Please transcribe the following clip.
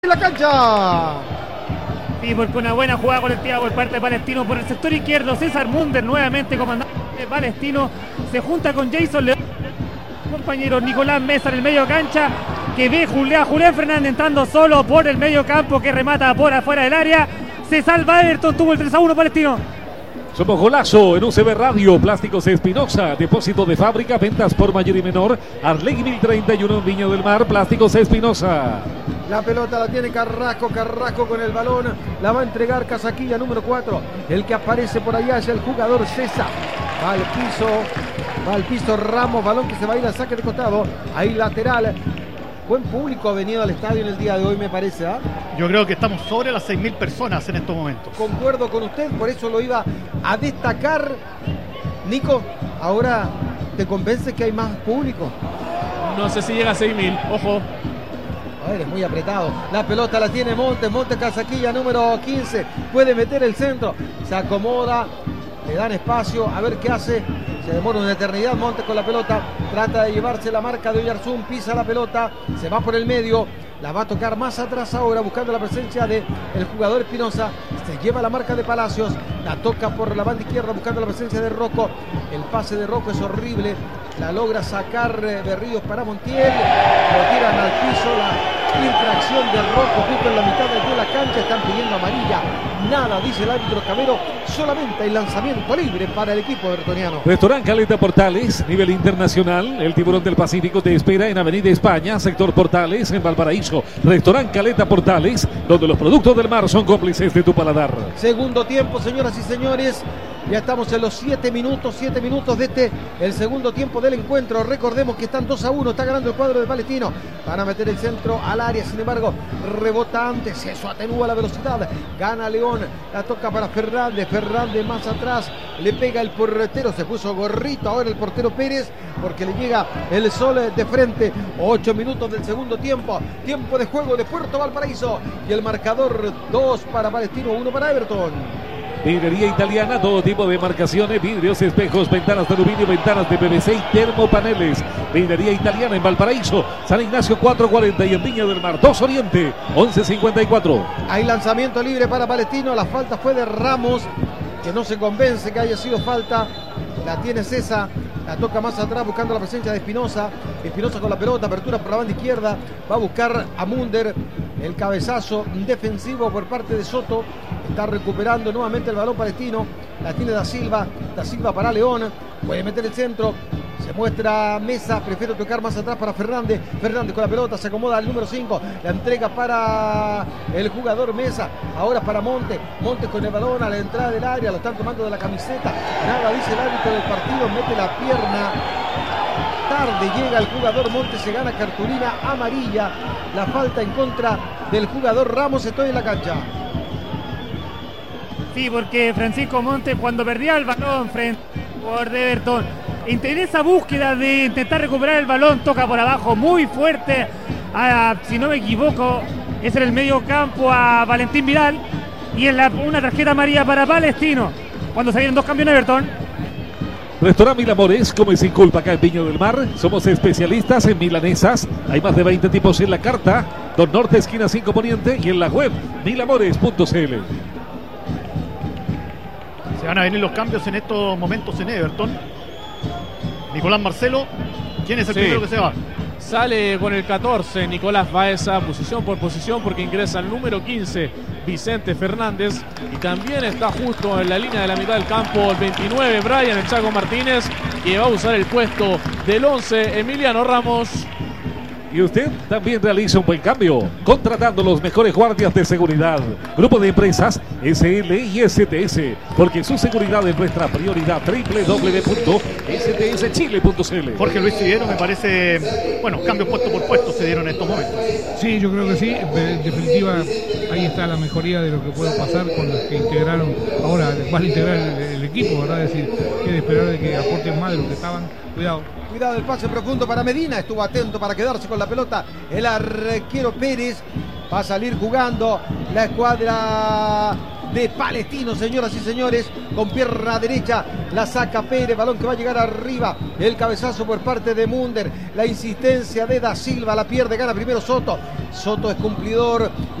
en la cancha. Sí, porque una buena jugada colectiva por parte de Palestino por el sector izquierdo. César Munder, nuevamente comandante de Palestino, se junta con Jason León, compañero Nicolás Mesa en el medio cancha, que ve a Julián Fernández entrando solo por el medio campo, que remata por afuera del área. Se salva Everton, tuvo el 3-1 Palestino. Somos Golazo en UCB Radio, Plásticos Espinosa, depósito de fábrica, ventas por mayor y menor, Arlegui 1031 en Viña del Mar, Plásticos Espinosa. La pelota la tiene Carrasco con el balón, la va a entregar Casaquilla número 4, el que aparece por allá es el jugador César, va al piso Ramos, balón que se va a ir al saque de costado, ahí lateral. Buen público ha venido al estadio en el día de hoy, me parece, ¿ah? Yo creo que estamos sobre las 6.000 personas en estos momentos. Concuerdo con usted, por eso lo iba a destacar. Nico, ahora ¿te convence que hay más público? No sé si llega a 6.000, ojo. A ver, es muy apretado. La pelota la tiene Montes Casaquilla número 15. Puede meter el centro. Se acomoda. Le dan espacio. A ver qué hace. Se demora una eternidad Montes con la pelota. Trata de llevarse la marca de Oyarzún. Pisa la pelota. Se va por el medio. La va a tocar más atrás ahora, buscando la presencia del jugador Espinosa. Se lleva la marca de Palacios. La toca por la banda izquierda, buscando la presencia de Rocco. El pase de Rocco es horrible. La logra sacar Berríos para Montiel. Lo tiran al piso. La infracción de Rocco justo en la mitad de la cancha. Están pidiendo amarilla. Nada, dice el árbitro Camero. Solamente hay lanzamiento libre para el equipo bertoniano. Restaurant Caleta Portales, nivel internacional. El Tiburón del Pacífico te espera en Avenida España, sector Portales, en Valparaíso. Restaurant Caleta Portales, donde los productos del mar son cómplices de tu paladar. Segundo tiempo, señoras y señores. Ya estamos en los 7 minutos de el segundo tiempo del encuentro. Recordemos que están 2-1, está ganando el cuadro de Palestino. Van a meter el centro al área, sin embargo, rebota antes, eso atenúa la velocidad. Gana León, la toca para Fernández más atrás, le pega el portero, se puso gorrito ahora el portero Pérez, porque le llega el sol de frente. 8 minutos del segundo tiempo de juego de Puerto Valparaíso. Y el marcador 2 para Palestino, 1 para Everton. Vidrería italiana, todo tipo de marcaciones, vidrios, espejos, ventanas de aluminio, ventanas de PVC y termopaneles. Vidrería italiana en Valparaíso, San Ignacio 440 y en Viña del Mar 2 Oriente 1154. Hay lanzamiento libre para Palestino, la falta fue de Ramos, que no se convence que haya sido falta. La tiene César, la toca más atrás buscando la presencia de Espinosa. Espinosa con la pelota, apertura por la banda izquierda, va a buscar a Munder. El cabezazo defensivo por parte de Soto. Está recuperando nuevamente el balón palestino. La tiene Da Silva para León. Puede meter el centro. Se muestra Mesa, prefiere tocar más atrás para Fernández. Fernández con la pelota, se acomoda al número 5. La entrega para el jugador Mesa. Ahora para Montes. Montes con el balón a la entrada del área. Lo están tomando de la camiseta. Nada dice el árbitro del partido. Mete la pierna. Tarde llega el jugador Montes, se gana cartulina amarilla. La falta en contra del jugador Ramos. Estoy en la cancha. Sí, porque Francisco Montes, cuando perdía el balón frente por Everton, en esa búsqueda de intentar recuperar el balón, toca por abajo muy fuerte si no me equivoco, es en el medio campo a Valentín Vidal, y es una tarjeta amarilla para Palestino cuando salieron 2 cambios en Everton. Restaurant Mil Amores, come sin culpa acá en Viña del Mar. Somos especialistas en milanesas. Hay más de 20 tipos en la carta. Don Norte, esquina 5 Poniente, y en la web milamores.cl. Se van a venir los cambios en estos momentos en Everton. Nicolás Marcelo, ¿quién es el primero que se va? Sale con el 14 Nicolás Baeza, posición por posición, porque ingresa el número 15 Vicente Fernández, y también está justo en la línea de la mitad del campo el 29 Brian El Chaco Martínez, que va a usar el puesto del 11 Emiliano Ramos. Y usted también realiza un buen cambio, contratando los mejores guardias de seguridad. Grupo de empresas SL y STS, porque su seguridad es nuestra prioridad. www.stschile.cl. Jorge Luis Siguero, me parece, bueno, cambios puesto por puesto se dieron en estos momentos. Sí, yo creo que sí. En definitiva, ahí está la mejoría de lo que puede pasar con los que integraron. Ahora van a integrar el equipo, ¿verdad? Es decir, hay que esperar de que aporten más de lo que estaban. Cuidado. Cuidado, el pase profundo para Medina. Estuvo atento para quedarse con la pelota. El arquero Pérez va a salir jugando la escuadra de Palestino, señoras y señores, con pierna derecha la saca Pérez, balón que va a llegar arriba, el cabezazo por parte de Munder, la insistencia de Da Silva, la pierde, gana primero Soto es cumplidor.